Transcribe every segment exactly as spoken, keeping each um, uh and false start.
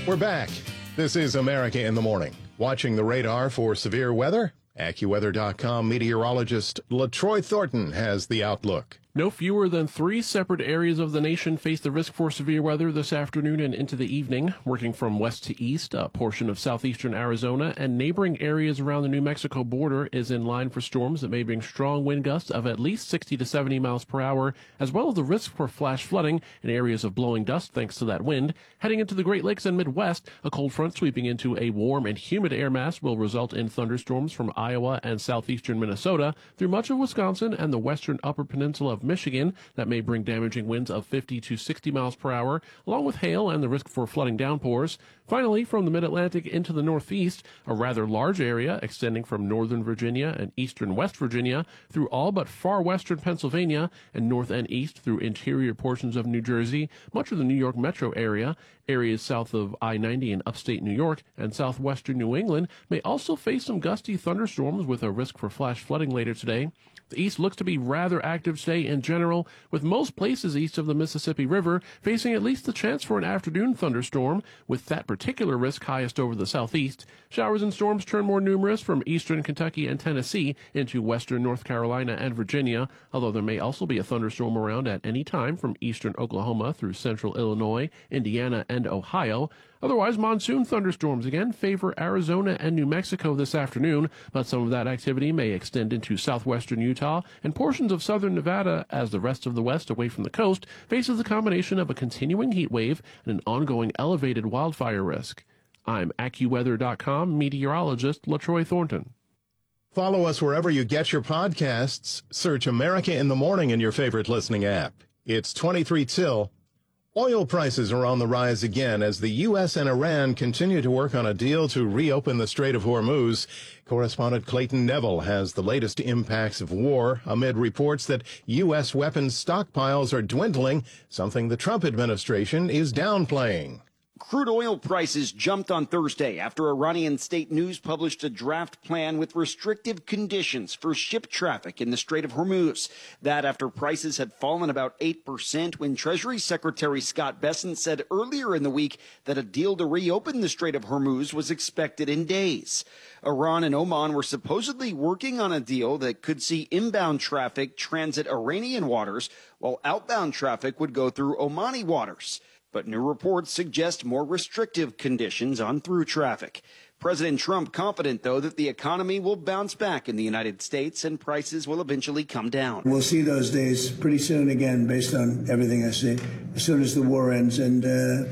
We're back. This is America in the Morning. Watching the radar for severe weather, AccuWeather dot com meteorologist LaTroy Thornton has the outlook. No fewer than three separate areas of the nation face the risk for severe weather this afternoon and into the evening. Working from west to east, a portion of southeastern Arizona and neighboring areas around the New Mexico border is in line for storms that may bring strong wind gusts of at least sixty to seventy miles per hour, as well as the risk for flash flooding in areas of blowing dust thanks to that wind. Heading into the Great Lakes and Midwest, a cold front sweeping into a warm and humid air mass will result in thunderstorms from Iowa and southeastern Minnesota through much of Wisconsin and the western upper peninsula of Michigan. That may bring damaging winds of fifty to sixty miles per hour, along with hail and the risk for flooding downpours. Finally, from the mid-Atlantic into the northeast, a rather large area extending from northern Virginia and eastern West Virginia through all but far western Pennsylvania and north and east through interior portions of New Jersey, much of the New York metro area, areas south of I ninety in upstate New York and southwestern New England may also face some gusty thunderstorms with a risk for flash flooding later today. The east looks to be rather active today in general, with most places east of the Mississippi River facing at least the chance for an afternoon thunderstorm, with that particular risk highest over the southeast. Showers and storms turn more numerous from eastern Kentucky and Tennessee into western North Carolina and Virginia, although there may also be a thunderstorm around at any time from eastern Oklahoma through central Illinois, Indiana, and Ohio. Otherwise, monsoon thunderstorms again favor Arizona and New Mexico this afternoon, but some of that activity may extend into southwestern Utah and portions of southern Nevada as the rest of the west away from the coast faces the combination of a continuing heat wave and an ongoing elevated wildfire risk. I'm AccuWeather dot com meteorologist LaTroy Thornton. Follow us wherever you get your podcasts. Search America in the Morning in your favorite listening app. It's twenty-three till. Oil prices are on the rise again as the U S and Iran continue to work on a deal to reopen the Strait of Hormuz. Correspondent Clayton Neville has the latest impacts of war amid reports that U S weapons stockpiles are dwindling, something the Trump administration is downplaying. Crude oil prices jumped on Thursday after Iranian state news published a draft plan with restrictive conditions for ship traffic in the Strait of Hormuz. That after prices had fallen about eight percent when Treasury Secretary Scott Bessent said earlier in the week that a deal to reopen the Strait of Hormuz was expected in days. Iran and Oman were supposedly working on a deal that could see inbound traffic transit Iranian waters, while outbound traffic would go through Omani waters. But new reports suggest more restrictive conditions on through traffic. President Trump confident, though, that the economy will bounce back in the United States and prices will eventually come down. We'll see those days pretty soon again, based on everything I see, as soon as the war ends. And uh,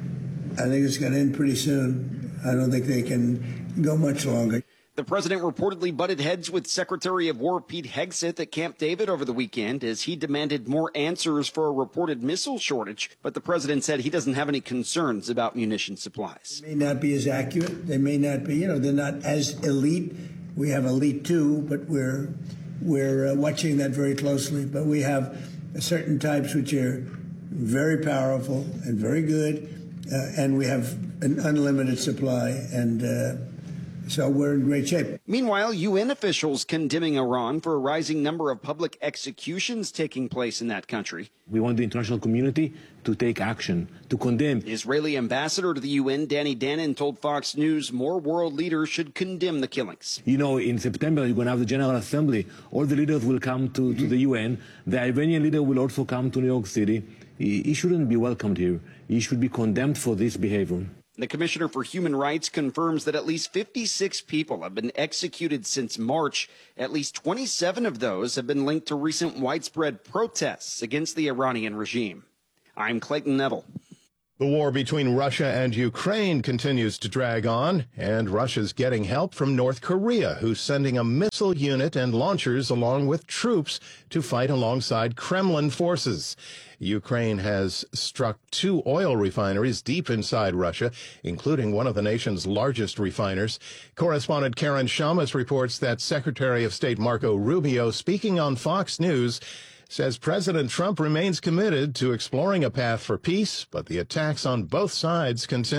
I think it's going to end pretty soon. I don't think they can go much longer. The president reportedly butted heads with Secretary of War Pete Hegseth at Camp David over the weekend as he demanded more answers for a reported missile shortage. But the president said he doesn't have any concerns about munition supplies. They may not be as accurate. They may not be, you know, they're not as elite. We have elite too, but we're we're uh, watching that very closely. But we have certain types which are very powerful and very good, uh, and we have an unlimited supply, and uh, so we're in great shape. Meanwhile, U N officials condemning Iran for a rising number of public executions taking place in that country. We want the international community to take action, to condemn. Israeli ambassador to the U N, Danny Danon, told Fox News more world leaders should condemn the killings. You know, in September, you're going to have the General Assembly. All the leaders will come to, to the U N. The Iranian leader will also come to New York City. He, he shouldn't be welcomed here. He should be condemned for this behavior. The Commissioner for Human Rights confirms that at least fifty-six people have been executed since March. At least twenty-seven of those have been linked to recent widespread protests against the Iranian regime. I'm Clayton Neville. The war between Russia and Ukraine continues to drag on, and Russia's getting help from North Korea, who's sending a missile unit and launchers along with troops to fight alongside Kremlin forces. Ukraine has struck two oil refineries deep inside Russia, including one of the nation's largest refiners. Correspondent Karen Shamas reports that Secretary of State Marco Rubio, speaking on Fox News, says President Trump remains committed to exploring a path for peace, but the attacks on both sides continue.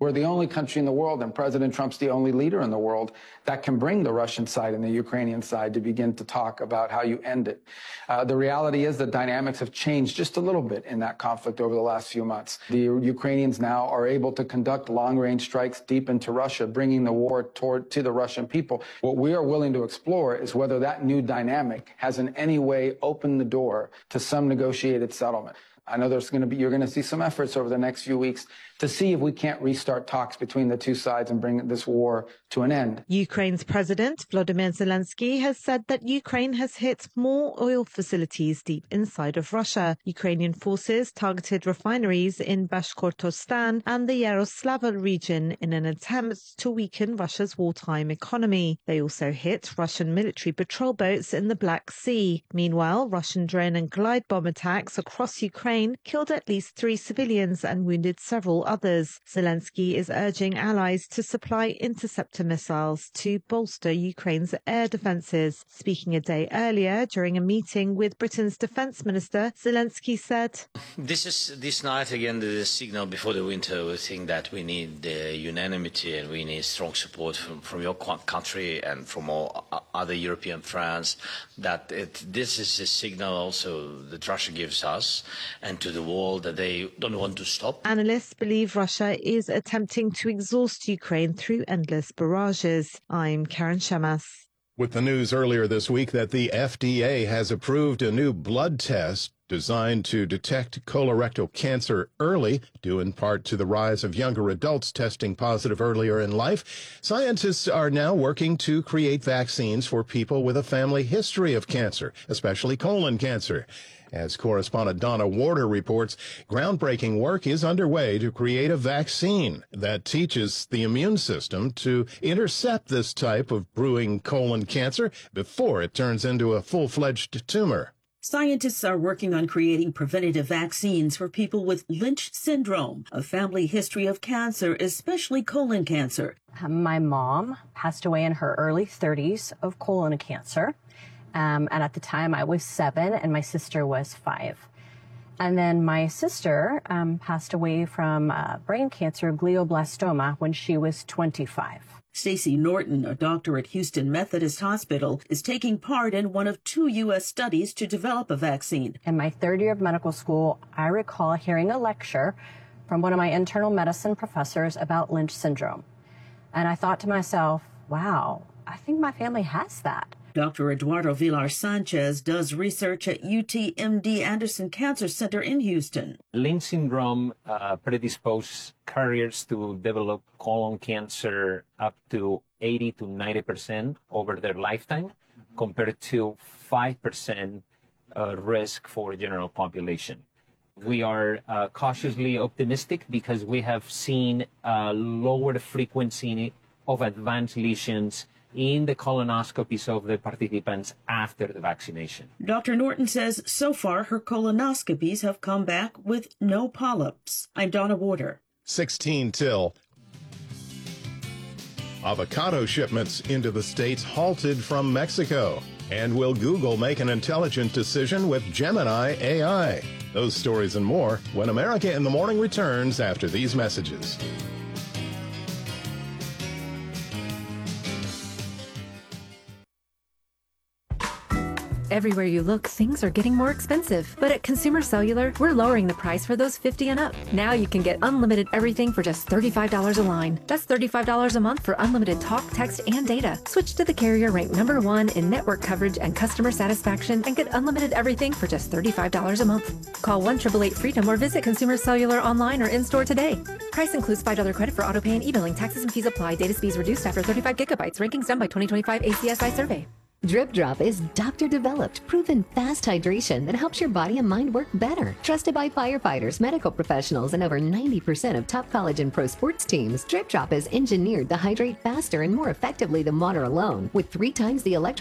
We're the only country in the world, and President Trump's the only leader in the world that can bring the Russian side and the Ukrainian side to begin to talk about how you end it. Uh, the reality is the dynamics have changed just a little bit in that conflict over the last few months. The Ukrainians now are able to conduct long-range strikes deep into Russia, bringing the war toward to the Russian people. What we are willing to explore is whether that new dynamic has in any way opened the door to some negotiated settlement. I know there's going to be, you're going to see some efforts over the next few weeks to see if we can't restart talks between the two sides and bring this war to an end. Ukraine's President Volodymyr Zelensky has said that Ukraine has hit more oil facilities deep inside of Russia. Ukrainian forces targeted refineries in Bashkortostan and the Yaroslavl region in an attempt to weaken Russia's wartime economy. They also hit Russian military patrol boats in the Black Sea. Meanwhile, Russian drone and glide bomb attacks across Ukraine killed at least three civilians and wounded several others. Zelensky is urging allies to supply interceptor missiles to bolster Ukraine's air defences. Speaking a day earlier during a meeting with Britain's defence minister, Zelensky said, This is this night again the signal before the winter. We think that we need uh, unanimity and we need strong support from, from your country and from all other European friends, that it, this is a signal also that Russia gives us and to the world that they don't want to stop. Analysts believe Russia is attempting to exhaust Ukraine through endless barrages. I'm Karen Shamas. With the news earlier this week that the F D A has approved a new blood test designed to detect colorectal cancer early, due in part to the rise of younger adults testing positive earlier in life, scientists are now working to create vaccines for people with a family history of cancer, especially colon cancer. As correspondent Donna Warder reports, groundbreaking work is underway to create a vaccine that teaches the immune system to intercept this type of brewing colon cancer before it turns into a full-fledged tumor. Scientists are working on creating preventative vaccines for people with Lynch syndrome, a family history of cancer, especially colon cancer. My mom passed away in her early thirties of colon cancer. Um, and at the time I was seven and my sister was five. And then my sister um, passed away from uh, brain cancer, glioblastoma, when she was twenty-five. Stacey Norton, a doctor at Houston Methodist Hospital, is taking part in one of two U S studies to develop a vaccine. In my third year of medical school, I recall hearing a lecture from one of my internal medicine professors about Lynch syndrome. And I thought to myself, wow, I think my family has that. Doctor Eduardo Villar Sanchez does research at U T M D Anderson Cancer Center in Houston. Lynch syndrome uh, predisposes carriers to develop colon cancer up to eighty to ninety percent over their lifetime, compared to five percent uh, risk for the general population. We are uh, cautiously optimistic because we have seen a lower frequency of advanced lesions in the colonoscopies of the participants after the vaccination. Doctor Norton says so far her colonoscopies have come back with no polyps. I'm Donna Warder. sixteen till. Avocado shipments into the states halted from Mexico. And will Google make an intelligent decision with Gemini A I? Those stories and more when America in the Morning returns after these messages. Everywhere you look, things are getting more expensive. But at Consumer Cellular, we're lowering the price for those fifty and up. Now you can get unlimited everything for just thirty-five dollars a line. That's thirty-five dollars a month for unlimited talk, text, and data. Switch to the carrier ranked number one in network coverage and customer satisfaction and get unlimited everything for just thirty-five dollars a month. Call one eight eight eight FREEDOM or visit Consumer Cellular online or in-store today. Price includes five dollars credit for auto pay and e-billing. Taxes and fees apply. Data speeds reduced after thirty-five gigabytes. Rankings done by twenty twenty-five A C S I survey. Drip Drop is doctor-developed, proven fast hydration that helps your body and mind work better. Trusted by firefighters, medical professionals, and over ninety percent of top college and pro sports teams, Drip Drop is engineered to hydrate faster and more effectively than water alone, with three times the electrolyte